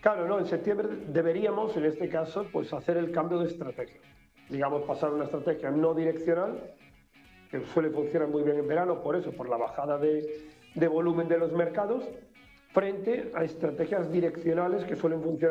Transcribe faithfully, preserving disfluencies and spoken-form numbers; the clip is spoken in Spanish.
Claro, no, en septiembre deberíamos, en este caso, pues hacer el cambio de estrategia. Digamos, pasar a una estrategia no direccional, que suele funcionar muy bien en verano, por eso, por la bajada de, de volumen de los mercados, frente a estrategias direccionales que suelen funcionar